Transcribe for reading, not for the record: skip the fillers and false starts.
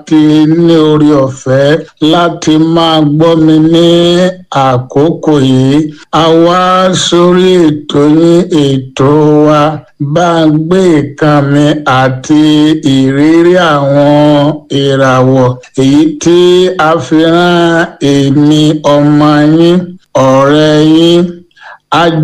ti ní orí ọ̀fẹ́ láti máa gbọ́ mi ní àkókò yìí. A wá sórí ètò yín, ètò wa Bá ń gbé ìkan mi àti ìrírí àwọn ìràwọ̀, èyí tí a fi rán èmi ọmọ yín, ọ̀rẹ́ yín